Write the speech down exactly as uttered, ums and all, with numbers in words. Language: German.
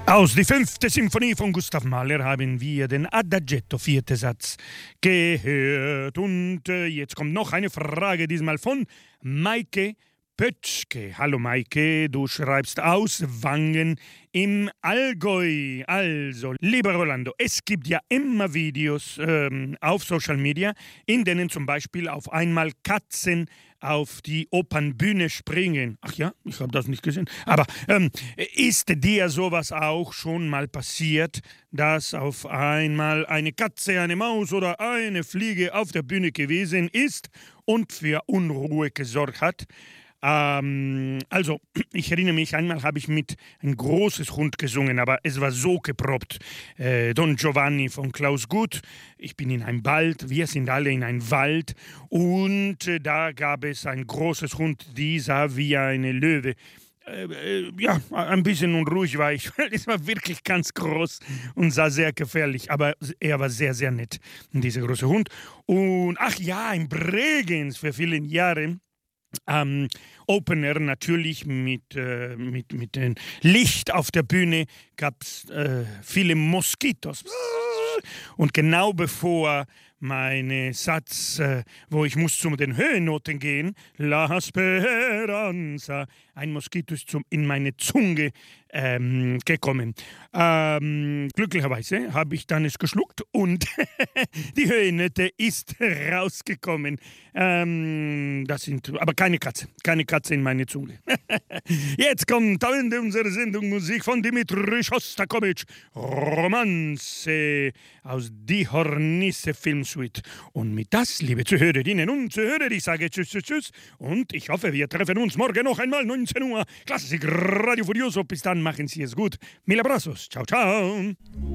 Aus die fünfte Symphonie von Gustav Mahler haben wir den Adagietto, vierte Satz, gehört. Und äh, jetzt kommt noch eine Frage, diesmal von Maike Pötschke. Hallo Maike, du schreibst aus Wangen im Allgäu. Also, lieber Rolando, es gibt ja immer Videos ähm, auf Social Media, in denen zum Beispiel auf einmal Katzen auf die Opernbühne springen. Ach ja, ich habe das nicht gesehen. Aber ähm, ist dir sowas auch schon mal passiert, dass auf einmal eine Katze, eine Maus oder eine Fliege auf der Bühne gewesen ist und für Unruhe gesorgt hat? Ähm, also, ich erinnere mich, einmal habe ich mit ein großes Hund gesungen, aber es war so geproppt. Äh, Don Giovanni von Klaus Guth. Ich bin in einem Wald, wir sind alle in einem Wald und äh, da gab es ein großes Hund, die sah wie eine Löwe. Äh, äh, ja, ein bisschen unruhig war ich. Es war wirklich ganz groß und sah sehr gefährlich, aber er war sehr, sehr nett, dieser große Hund. Und ach ja, in Bregenz für viele Jahre. Ähm, Open Air natürlich mit, äh, mit, mit dem Licht auf der Bühne gab es äh, viele Moskitos. Und genau bevor mein Satz, äh, wo ich muss zu den Höhennoten gehen, La Speranza, ein Moskito ist zum, in meine Zunge ähm, gekommen. Ähm, glücklicherweise habe ich dann es geschluckt und die Höhennote ist rausgekommen. Ähm, das sind, aber keine Katze, keine Katze in meine Zunge. Jetzt kommt am Ende unserer Sendung Musik von Dimitri Schostakowitsch, Romanze aus Die Hornisse Filmsuite. Und mit das, liebe Zuhörerinnen und Zuhörer, ich sage Tschüss, Tschüss, Tschüss und ich hoffe, wir treffen uns morgen noch einmal neunzehn Uhr. Klassik Radio Furioso. Bis dann, machen Sie es gut. Mil abrazos. Ciao, ciao.